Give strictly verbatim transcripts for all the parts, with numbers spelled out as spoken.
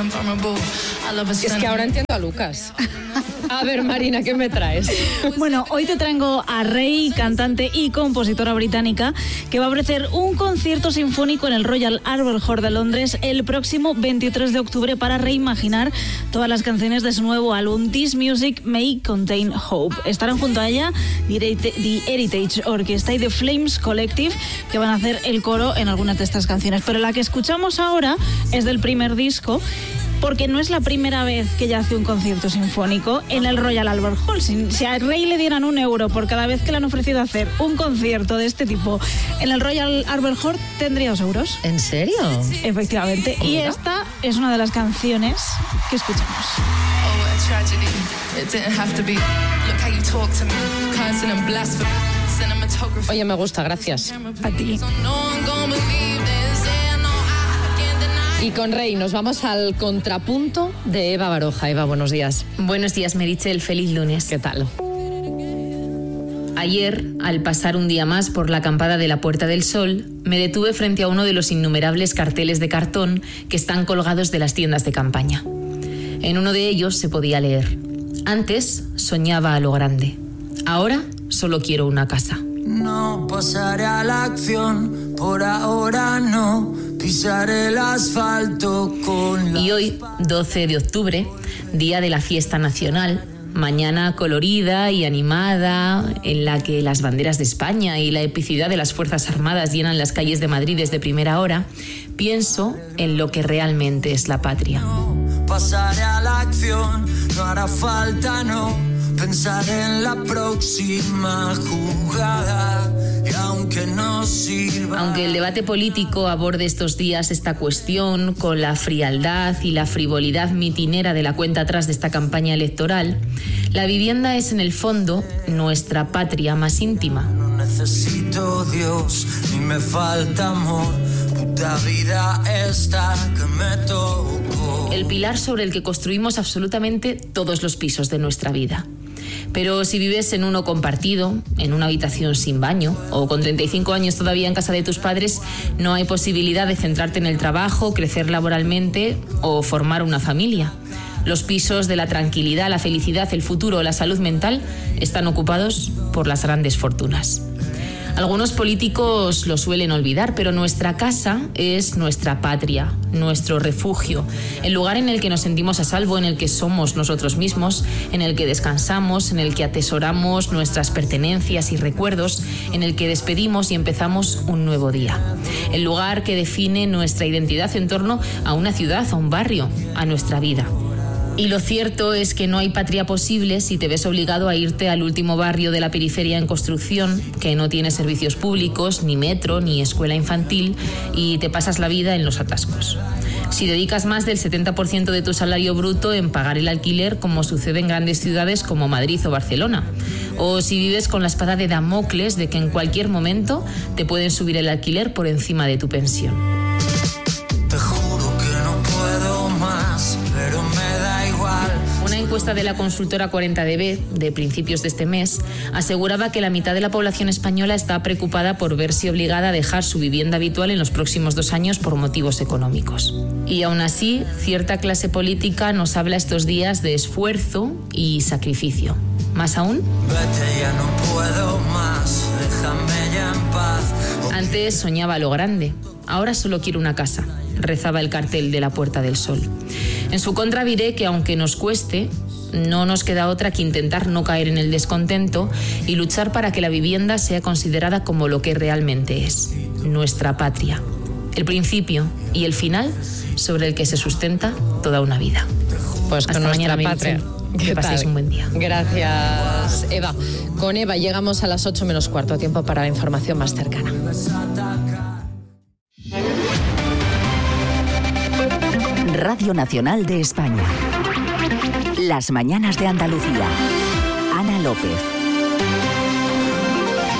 Es que ahora entiendo a Lucas. A ver, Marina, ¿qué me traes? Bueno, hoy te traigo a Rey, cantante y compositora británica, que va a ofrecer un concierto sinfónico en el Royal Albert Hall de Londres el próximo veintitrés de octubre para reimaginar todas las canciones de su nuevo álbum This Music May Contain Hope. Estarán junto a ella The Heritage Orchestra y The Flames Collective, que van a hacer el coro en algunas de estas canciones. Pero la que escuchamos ahora es del primer disco, porque no es la primera vez que ella hace un concierto sinfónico en el Royal Albert Hall. Si, si a Rey le dieran un euro por cada vez que le han ofrecido hacer un concierto de este tipo en el Royal Albert Hall, tendría dos euros. ¿En serio? Efectivamente. Y esta es una de las canciones que escuchamos. Oye, me gusta, gracias. A ti. Y con Rey nos vamos al contrapunto de Eva Baroja. Eva, buenos días. Buenos días, Meritxell. Feliz lunes. ¿Qué tal? Ayer, al pasar un día más por la acampada de la Puerta del Sol, me detuve frente a uno de los innumerables carteles de cartón que están colgados de las tiendas de campaña. En uno de ellos se podía leer: antes soñaba a lo grande, ahora solo quiero una casa. No pasaré a la acción, por ahora no pisaré el asfalto con la... Y hoy, doce de octubre, día de la fiesta nacional, mañana colorida y animada, en la que las banderas de España y la epicidad de las Fuerzas Armadas llenan las calles de Madrid desde primera hora, pienso en lo que realmente es la patria. No pasaré a la acción, no hará falta, no pensaré en la próxima jugada. Y aunque no sirva... Aunque el debate político aborde estos días esta cuestión con la frialdad y la frivolidad mitinera de la cuenta atrás de esta campaña electoral, la vivienda es en el fondo nuestra patria más íntima. No necesito Dios, ni me falta amor, puta vida esta que me tocó. El pilar sobre el que construimos absolutamente todos los pisos de nuestra vida. Pero si vives en uno compartido, en una habitación sin baño, o con treinta y cinco años todavía en casa de tus padres, no hay posibilidad de centrarte en el trabajo, crecer laboralmente o formar una familia. Los pisos de la tranquilidad, la felicidad, el futuro, la salud mental están ocupados por las grandes fortunas. Algunos políticos lo suelen olvidar, pero nuestra casa es nuestra patria, nuestro refugio, el lugar en el que nos sentimos a salvo, en el que somos nosotros mismos, en el que descansamos, en el que atesoramos nuestras pertenencias y recuerdos, en el que despedimos y empezamos un nuevo día. El lugar que define nuestra identidad en torno a una ciudad, a un barrio, a nuestra vida. Y lo cierto es que no hay patria posible si te ves obligado a irte al último barrio de la periferia en construcción, que no tiene servicios públicos, ni metro, ni escuela infantil, y te pasas la vida en los atascos. Si dedicas más del setenta por ciento de tu salario bruto en pagar el alquiler, como sucede en grandes ciudades como Madrid o Barcelona. O si vives con la espada de Damocles de que en cualquier momento te pueden subir el alquiler por encima de tu pensión. Te juro que no puedo más, pero me da igual. Una encuesta de la consultora cuarenta D B de principios de este mes aseguraba que la mitad de la población española está preocupada por verse obligada a dejar su vivienda habitual en los próximos dos años por motivos económicos. Y aún así, cierta clase política nos habla estos días de esfuerzo y sacrificio. ¿Más aún? Vete, ya no puedo más, déjame ya en paz. Antes soñaba lo grande, ahora solo quiero una casa, rezaba el cartel de la Puerta del Sol. En su contra diré que aunque nos cueste, no nos queda otra que intentar no caer en el descontento y luchar para que la vivienda sea considerada como lo que realmente es, nuestra patria. El principio y el final sobre el que se sustenta toda una vida. Pues con Hasta nuestra mañana, patria. Meritxell. Que paséis un buen día. Gracias, Eva. Con Eva llegamos a las ocho menos cuarto, tiempo para la información más cercana. Radio Nacional de España. Las mañanas de Andalucía. Ana López.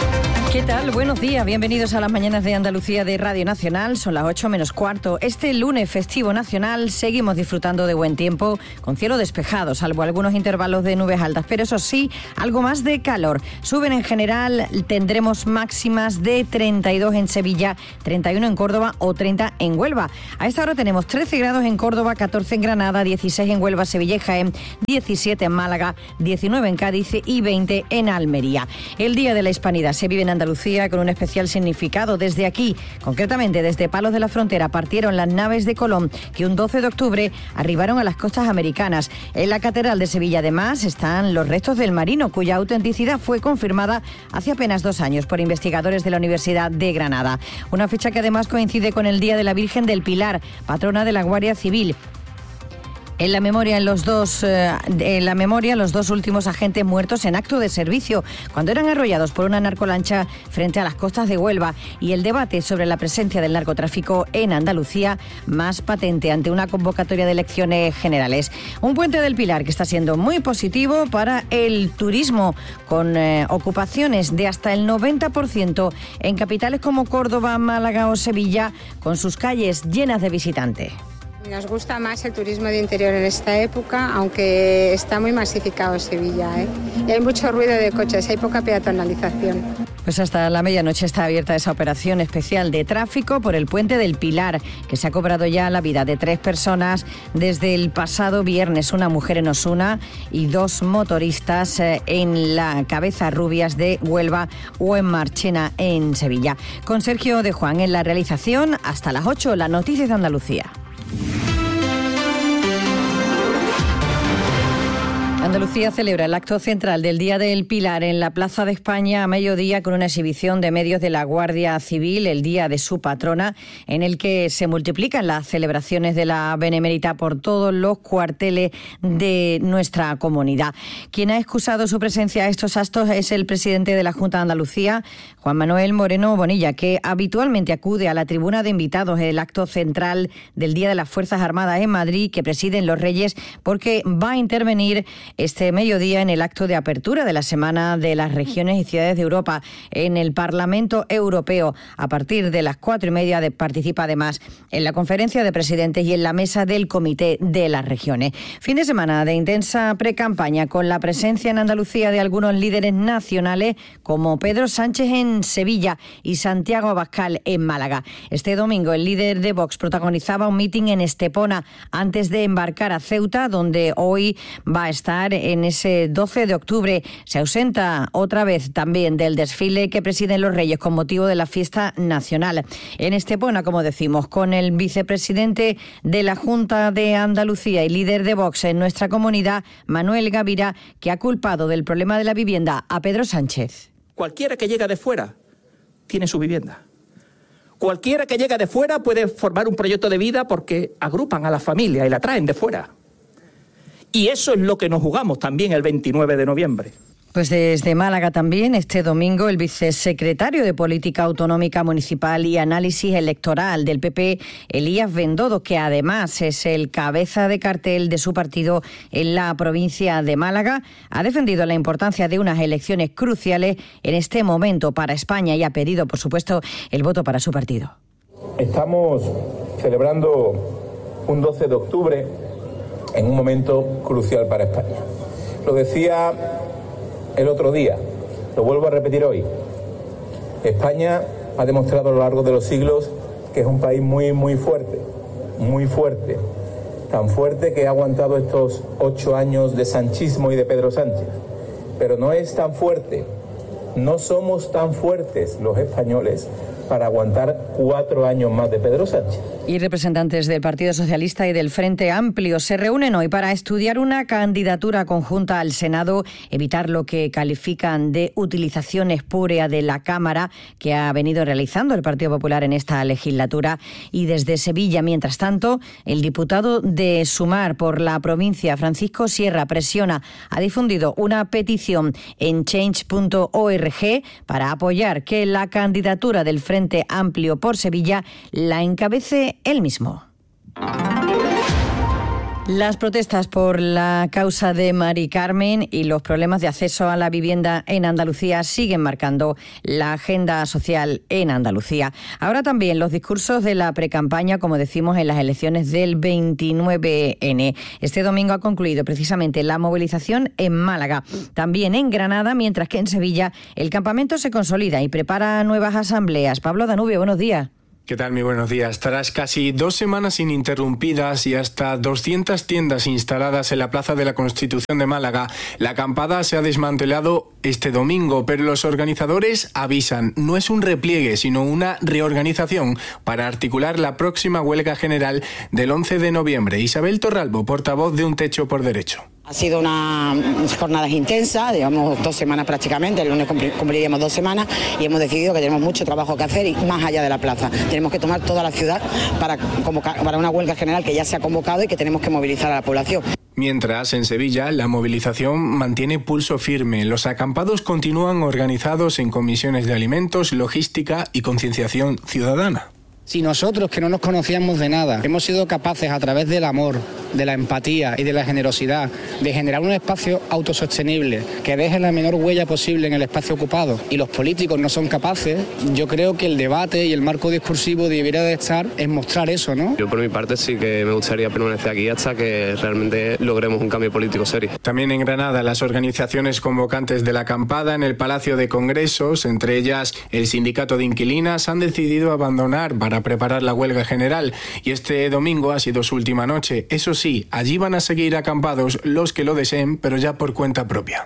¿Qué tal? Buenos días, bienvenidos a las mañanas de Andalucía de Radio Nacional. Son las ocho menos cuarto. Este lunes festivo nacional seguimos disfrutando de buen tiempo, con cielo despejado, salvo algunos intervalos de nubes altas, pero eso sí, algo más de calor. Suben en general, tendremos máximas de treinta y dos en Sevilla, treinta y uno en Córdoba o treinta en Huelva. A esta hora tenemos trece grados en Córdoba, catorce en Granada, dieciséis en Huelva, Sevilla y Jaén, diecisiete en Málaga, diecinueve en Cádiz y veinte en Almería. El Día de la Hispanidad se vive en Andalucía con un especial significado. Desde aquí, concretamente desde Palos de la Frontera, partieron las naves de Colón que un doce de octubre arribaron a las costas americanas. En la Catedral de Sevilla, además, están los restos del marino, cuya autenticidad fue confirmada hace apenas dos años por investigadores de la Universidad de Granada. Una fecha que además coincide con el Día de la Virgen del Pilar, patrona de la Guardia Civil. En la memoria, en los dos, eh, en la memoria, los dos últimos agentes muertos en acto de servicio, cuando eran arrollados por una narcolancha frente a las costas de Huelva, y el debate sobre la presencia del narcotráfico en Andalucía más patente ante una convocatoria de elecciones generales. Un puente del Pilar que está siendo muy positivo para el turismo, con eh, ocupaciones de hasta el noventa por ciento en capitales como Córdoba, Málaga o Sevilla, con sus calles llenas de visitantes. Nos gusta más el turismo de interior en esta época, aunque está muy masificado Sevilla, ¿eh? Y hay mucho ruido de coches, hay poca peatonalización. Pues hasta la medianoche está abierta esa operación especial de tráfico por el puente del Pilar, que se ha cobrado ya la vida de tres personas desde el pasado viernes, una mujer en Osuna y dos motoristas en la Cabezarrubias de Huelva o en Marchena en Sevilla. Con Sergio de Juan en la realización, hasta las ocho, las noticias de Andalucía. Andalucía celebra el acto central del Día del Pilar en la Plaza de España a mediodía con una exhibición de medios de la Guardia Civil, el día de su patrona, en el que se multiplican las celebraciones de la Benemérita por todos los cuarteles de nuestra comunidad. Quien ha excusado su presencia a estos actos es el presidente de la Junta de Andalucía, Juan Manuel Moreno Bonilla, que habitualmente acude a la tribuna de invitados en el acto central del Día de las Fuerzas Armadas en Madrid, que presiden los Reyes, porque va a intervenir este mediodía en el acto de apertura de la Semana de las Regiones y Ciudades de Europa en el Parlamento Europeo. A partir de las cuatro y media de, participa además en la conferencia de presidentes y en la mesa del Comité de las Regiones. Fin de semana de intensa precampaña con la presencia en Andalucía de algunos líderes nacionales como Pedro Sánchez en Sevilla y Santiago Abascal en Málaga. Este domingo el líder de Vox protagonizaba un mitin en Estepona antes de embarcar a Ceuta, donde hoy va a estar en ese doce de octubre. Se ausenta otra vez también del desfile que presiden los Reyes con motivo de la fiesta nacional. En Estepona, como decimos, con el vicepresidente de la Junta de Andalucía y líder de Vox en nuestra comunidad, Manuel Gavira, que ha culpado del problema de la vivienda a Pedro Sánchez. Cualquiera que llega de fuera tiene su vivienda. Cualquiera que llega de fuera puede formar un proyecto de vida porque agrupan a la familia y la traen de fuera. Y eso es lo que nos jugamos también el veintinueve de noviembre. Pues desde Málaga también, este domingo, el vicesecretario de Política Autonómica Municipal y Análisis Electoral del P P, Elías Bendodo, que además es el cabeza de cartel de su partido en la provincia de Málaga, ha defendido la importancia de unas elecciones cruciales en este momento para España y ha pedido, por supuesto, el voto para su partido. Estamos celebrando un doce de octubre en un momento crucial para España. Lo decía el otro día, lo vuelvo a repetir hoy. España ha demostrado a lo largo de los siglos que es un país muy, muy fuerte, muy fuerte. Tan fuerte que ha aguantado estos ocho años de sanchismo y de Pedro Sánchez. Pero no es tan fuerte, no somos tan fuertes los españoles para aguantar cuatro años más de Pedro Sánchez. Y representantes del Partido Socialista y del Frente Amplio se reúnen hoy para estudiar una candidatura conjunta al Senado, evitar lo que califican de utilización espúrea de la Cámara que ha venido realizando el Partido Popular en esta legislatura. Y desde Sevilla, mientras tanto, el diputado de Sumar por la provincia, Francisco Sierra, presiona, ha difundido una petición en change punto org para apoyar que la candidatura del Frente Amplio por Sevilla la encabece él mismo. Las protestas por la causa de Mari Carmen y los problemas de acceso a la vivienda en Andalucía siguen marcando la agenda social en Andalucía. Ahora también los discursos de la precampaña, como decimos, en las elecciones del veintinueve ene. Este domingo ha concluido precisamente la movilización en Málaga, también en Granada, mientras que en Sevilla el campamento se consolida y prepara nuevas asambleas. Pablo Danubio, buenos días. ¿Qué tal? Muy buenos días. Tras casi dos semanas ininterrumpidas y hasta doscientas tiendas instaladas en la Plaza de la Constitución de Málaga, la acampada se ha desmantelado este domingo, pero los organizadores avisan, no es un repliegue, sino una reorganización para articular la próxima huelga general del once de noviembre. Isabel Torralbo, portavoz de Un Techo por Derecho. Ha sido una jornada intensa, digamos dos semanas prácticamente, el lunes cumpliríamos dos semanas y hemos decidido que tenemos mucho trabajo que hacer y más allá de la plaza. Tenemos que tomar toda la ciudad para convocar, para una huelga general que ya se ha convocado y que tenemos que movilizar a la población. Mientras, en Sevilla, la movilización mantiene pulso firme. Los acampados continúan organizados en comisiones de alimentos, logística y concienciación ciudadana. Si nosotros, que no nos conocíamos de nada, hemos sido capaces a través del amor, de la empatía y de la generosidad de generar un espacio autosostenible que deje la menor huella posible en el espacio ocupado, y los políticos no son capaces, yo creo que el debate y el marco discursivo debería de estar en mostrar eso, ¿no? Yo por mi parte sí que me gustaría permanecer aquí hasta que realmente logremos un cambio político serio. También en Granada, las organizaciones convocantes de la acampada en el Palacio de Congresos, entre ellas el Sindicato de Inquilinas, han decidido abandonar para preparar la huelga general, y este domingo ha sido su última noche. Eso sí, allí van a seguir acampados los que lo deseen, pero ya por cuenta propia.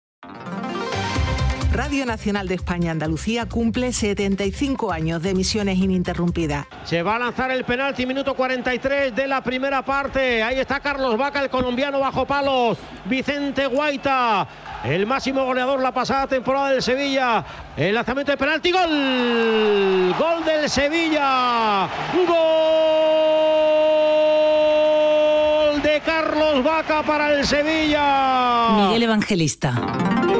Radio Nacional de España Andalucía cumple setenta y cinco años de emisiones ininterrumpidas. Se va a lanzar el penalti, minuto cuarenta y tres de la primera parte. Ahí está Carlos Vaca, el colombiano bajo palos. Vicente Guaita, el máximo goleador la pasada temporada del Sevilla. El lanzamiento de penalti, gol. Gol del Sevilla. Gol de Carlos Vaca para el Sevilla. Miguel Evangelista.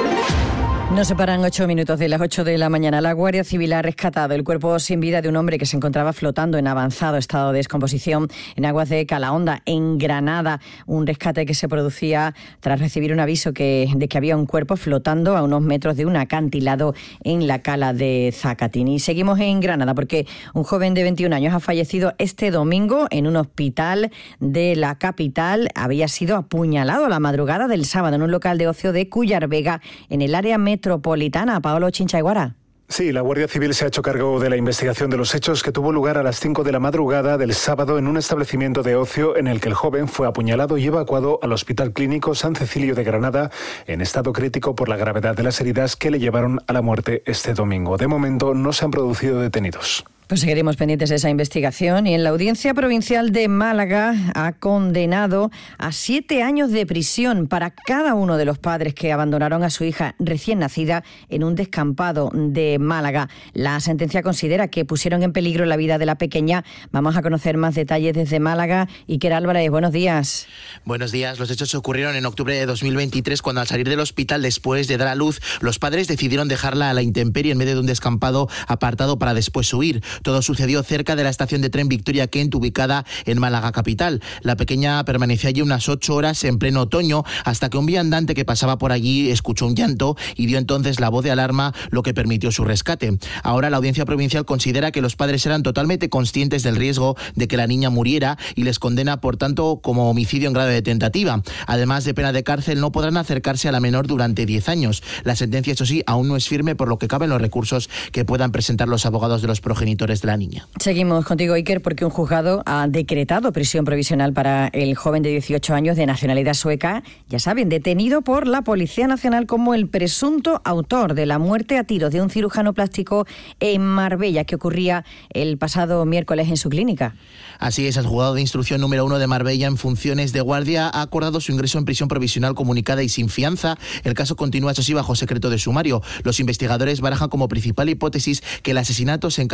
Nos separan ocho minutos de las ocho de la mañana. La Guardia Civil ha rescatado el cuerpo sin vida de un hombre que se encontraba flotando en avanzado estado de descomposición en aguas de Calahonda, en Granada. Un rescate que se producía tras recibir un aviso que, de que había un cuerpo flotando a unos metros de un acantilado en la cala de Zacatín. Y seguimos en Granada porque un joven de veintiún años ha fallecido este domingo en un hospital de la capital. Había sido apuñalado a la madrugada del sábado en un local de ocio de Cuyar Vega, en el área metropolitana. Metropolitana. Paolo Chinchaiguara. Sí, la Guardia Civil se ha hecho cargo de la investigación de los hechos que tuvo lugar a las cinco de la madrugada del sábado en un establecimiento de ocio en el que el joven fue apuñalado y evacuado al Hospital Clínico San Cecilio de Granada en estado crítico por la gravedad de las heridas que le llevaron a la muerte este domingo. De momento no se han producido detenidos. Pues seguiremos pendientes de esa investigación. Y en la Audiencia Provincial de Málaga ha condenado a siete años de prisión para cada uno de los padres que abandonaron a su hija recién nacida en un descampado de Málaga. La sentencia considera que pusieron en peligro la vida de la pequeña. Vamos a conocer más detalles desde Málaga. Iker Álvarez, buenos días. Buenos días. Los hechos ocurrieron en octubre de dos mil veintitrés, cuando al salir del hospital después de dar a luz, los padres decidieron dejarla a la intemperie en medio de un descampado apartado para después huir. Todo sucedió cerca de la estación de tren Victoria Kent, ubicada en Málaga capital. La pequeña permaneció allí unas ocho horas en pleno otoño, hasta que un viandante que pasaba por allí escuchó un llanto y dio entonces la voz de alarma, lo que permitió su rescate. Ahora la Audiencia Provincial considera que los padres eran totalmente conscientes del riesgo de que la niña muriera y les condena, por tanto, como homicidio en grado de tentativa. Además de pena de cárcel, no podrán acercarse a la menor durante diez años. La sentencia, eso sí, aún no es firme, por lo que caben los recursos que puedan presentar los abogados de los progenitores de la niña. Seguimos contigo, Iker, porque un juzgado ha decretado prisión provisional para el joven de dieciocho años de nacionalidad sueca, ya saben, detenido por la Policía Nacional como el presunto autor de la muerte a tiros de un cirujano plástico en Marbella, que ocurría el pasado miércoles en su clínica. Así es, el juzgado de instrucción número uno de Marbella, en funciones de guardia, ha acordado su ingreso en prisión provisional comunicada y sin fianza. El caso continúa, eso sí, bajo secreto de sumario. Los investigadores barajan como principal hipótesis que el asesinato se encargó tras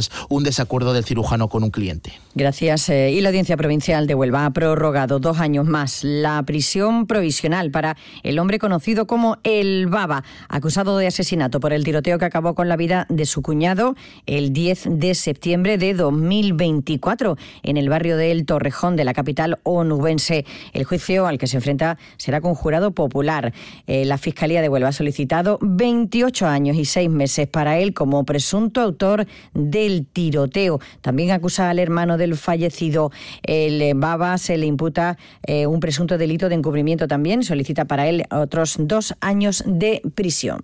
tras un desacuerdo del cirujano con un cliente. Gracias. Eh, y la Audiencia Provincial de Huelva ha prorrogado dos años más la prisión provisional para el hombre conocido como El Baba, acusado de asesinato por el tiroteo que acabó con la vida de su cuñado el diez de septiembre de dos mil veinticuatro en el barrio de El Torrejón de la capital onubense. El juicio al que se enfrenta será con jurado popular. Eh, la Fiscalía de Huelva ha solicitado veintiocho años y seis meses para él como presunto autor del tiroteo. También acusa al hermano del fallecido. El Baba se le imputa eh, un presunto delito de encubrimiento también. Solicita para él otros dos años de prisión.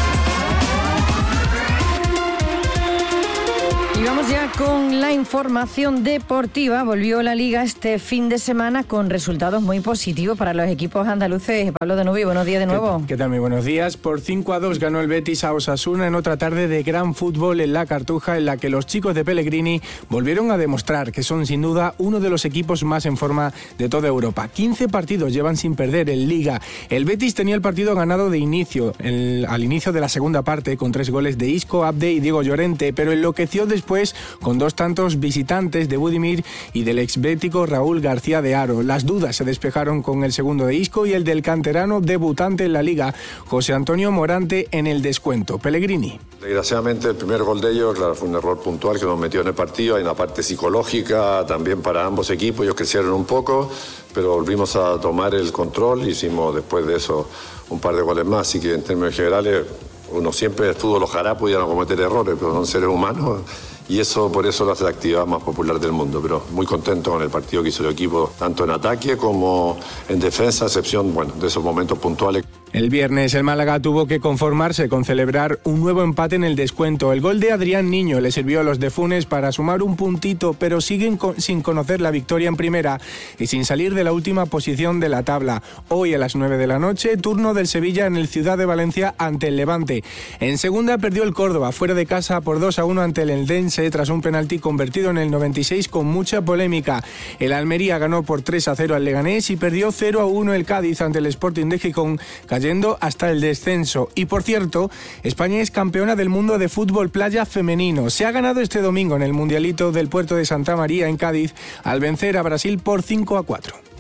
Y vamos ya con la información deportiva. Volvió la Liga este fin de semana con resultados muy positivos para los equipos andaluces. Pablo de Nubi, buenos días de nuevo. ¿Qué, qué tal? Muy buenos días. Por cinco a dos ganó el Betis a Osasuna en otra tarde de gran fútbol en la Cartuja, en la que los chicos de Pellegrini volvieron a demostrar que son sin duda uno de los equipos más en forma de toda Europa. quince partidos llevan sin perder en Liga. El Betis tenía el partido ganado de inicio, el, al inicio de la segunda parte, con tres goles de Isco, Abde y Diego Llorente, pero enloqueció después con dos tantos visitantes de Budimir y del exbético Raúl García de Haro. Las dudas se despejaron con el segundo de Isco y el del canterano debutante en la Liga, José Antonio Morante, en el descuento. Pellegrini. Desgraciadamente el primer gol de ellos, claro, fue un error puntual que nos metió en el partido. Hay una parte psicológica también para ambos equipos. Ellos crecieron un poco, pero volvimos a tomar el control. Hicimos después de eso un par de goles más. Así que en términos generales, uno siempre en el fútbol, ojalá pudieran cometer errores, pero son seres humanos. Y eso, por eso lo hace la actividad más popular del mundo. Pero muy contento con el partido que hizo el equipo, tanto en ataque como en defensa, a excepción, bueno, de esos momentos puntuales. El viernes el Málaga tuvo que conformarse con celebrar un nuevo empate en el descuento. El gol de Adrián Niño le sirvió a los de Funes para sumar un puntito, pero siguen con, sin conocer la victoria en primera y sin salir de la última posición de la tabla. Hoy a las nueve de la noche, turno del Sevilla en el Ciudad de Valencia ante el Levante. En segunda perdió el Córdoba fuera de casa por dos a uno ante el Eldense tras un penalti convertido en el noventa y seis con mucha polémica. El Almería ganó por tres a cero al Leganés y perdió cero a uno el Cádiz ante el Sporting de Gijón, yendo hasta el descenso. Y por cierto, España es campeona del mundo de fútbol playa femenino. Se ha ganado este domingo en el Mundialito del Puerto de Santa María en Cádiz al vencer a Brasil por cinco a cuatro.